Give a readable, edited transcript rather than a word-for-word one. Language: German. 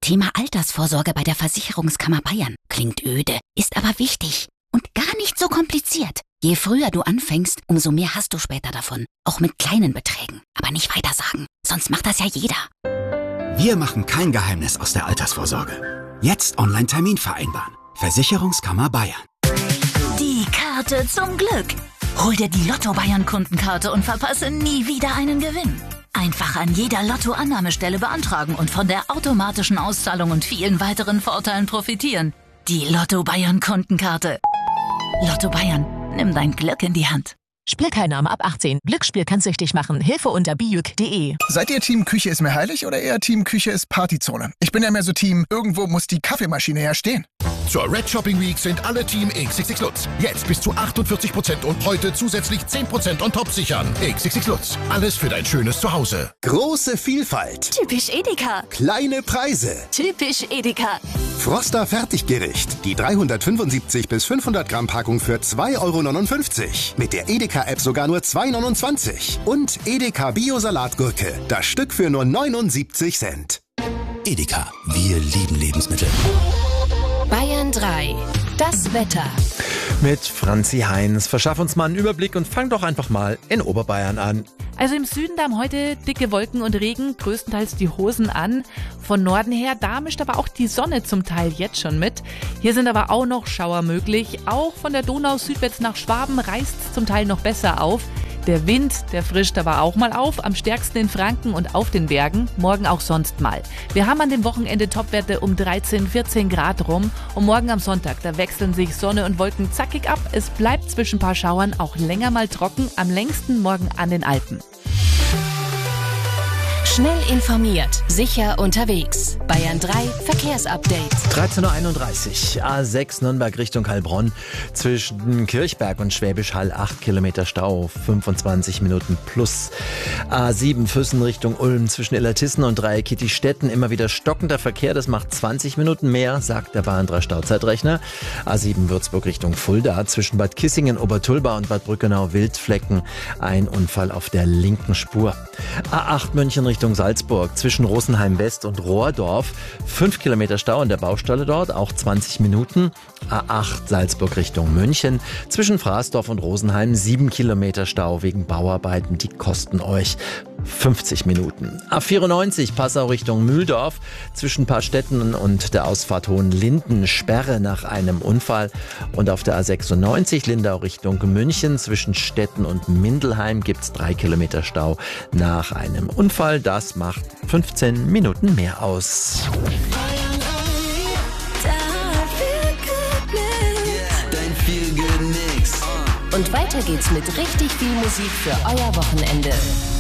Thema Altersvorsorge bei der Versicherungskammer Bayern. Klingt öde, ist aber wichtig und gar nicht so kompliziert. Je früher du anfängst, umso mehr hast du später davon. Auch mit kleinen Beträgen. Aber nicht weitersagen, sonst macht das ja jeder. Wir machen kein Geheimnis aus der Altersvorsorge. Jetzt Online-Termin vereinbaren. Versicherungskammer Bayern. Die Karte zum Glück. Hol dir die Lotto Bayern Kundenkarte und verpasse nie wieder einen Gewinn. Einfach an jeder Lotto-Annahmestelle beantragen und von der automatischen Auszahlung und vielen weiteren Vorteilen profitieren. Die Lotto Bayern Kundenkarte. Lotto Bayern, nimm dein Glück in die Hand. Spielteilnahme ab 18. Glücksspiel kann süchtig machen. Hilfe unter bijuk.de. Seid ihr Team Küche ist mir heilig oder eher Team Küche ist Partyzone? Ich bin ja mehr so Team, irgendwo muss die Kaffeemaschine ja stehen. Zur Red Shopping Week sind alle Team XXX Lutz. Jetzt bis zu 48% und heute zusätzlich 10% on top sichern. XXX Lutz. Alles für dein schönes Zuhause. Große Vielfalt. Typisch Edeka. Kleine Preise. Typisch Edeka. Froster Fertiggericht. Die 375 bis 500 Gramm Packung für 2,59 €. Mit der Edeka-App sogar nur 2,29 €. Und Edeka Bio-Salatgurke. Das Stück für nur 79 Cent. Edeka, wir lieben Lebensmittel. Bayern 3. Das Wetter. Mit Franzi Heinz. Verschaff uns mal einen Überblick und fang doch einfach mal in Oberbayern an. Also im Süden, da haben heute dicke Wolken und Regen, größtenteils die Hosen an. Von Norden her, da mischt aber auch die Sonne zum Teil jetzt schon mit. Hier sind aber auch noch Schauer möglich. Auch von der Donau südwärts nach Schwaben reißt es zum Teil noch besser auf. Der Wind, der frischt aber auch mal auf, am stärksten in Franken und auf den Bergen, morgen auch sonst mal. Wir haben an dem Wochenende Topwerte um 13, 14 Grad rum und morgen am Sonntag, da wechseln sich Sonne und Wolken zackig ab. Es bleibt zwischen ein paar Schauern auch länger mal trocken, am längsten morgen an den Alpen. Schnell informiert, sicher unterwegs. Bayern 3 Verkehrsupdate. 13:31 Uhr, A6 Nürnberg Richtung Heilbronn. Zwischen Kirchberg und Schwäbisch Hall 8 Kilometer Stau, 25 Minuten plus. A7 Füssen Richtung Ulm zwischen Illertissen und Dreieckittistetten immer wieder stockender Verkehr. Das macht 20 Minuten mehr, sagt der Bahn 3 Stauzeitrechner. A7 Würzburg Richtung Fulda zwischen Bad Kissingen, Obertulba und Bad Brückenau Wildflecken. Ein Unfall auf der linken Spur. A8 München Richtung Salzburg zwischen Rosenheim West und Rohrdorf. 5 Kilometer Stau an der Baustelle dort, auch 20 Minuten. A8 Salzburg Richtung München zwischen Fraßdorf und Rosenheim. 7 Kilometer Stau wegen Bauarbeiten, die kosten euch 50 Minuten. A94 Passau Richtung Mühldorf zwischen Paarstetten und der Ausfahrt Hohenlinden. Sperre nach einem Unfall. Und auf der A96 Lindau Richtung München zwischen Stetten und Mindelheim gibt es 3 Kilometer Stau nach einem Unfall. Das macht 15 Minuten mehr aus. Und weiter geht's mit richtig viel Musik für euer Wochenende.